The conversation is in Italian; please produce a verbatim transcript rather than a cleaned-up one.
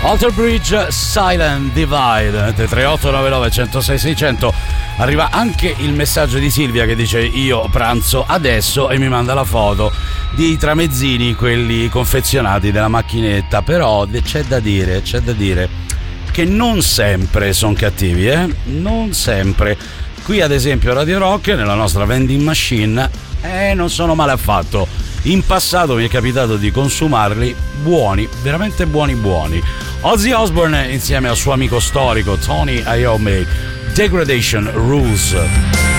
Alter Bridge, Silent Divide, tre otto nove nove uno zero sei sei zero zero. Arriva anche il messaggio di Silvia che dice io pranzo adesso e mi manda la foto di tramezzini, quelli confezionati della macchinetta. Però c'è da dire, c'è da dire che non sempre sono cattivi, eh? Non sempre. Qui ad esempio a Radio Rock, nella nostra vending machine, eh, non sono male affatto. In passato mi è capitato di consumarli buoni, veramente buoni buoni. Ozzy Osbourne insieme al suo amico storico Tony Iommi, Degradation Rules.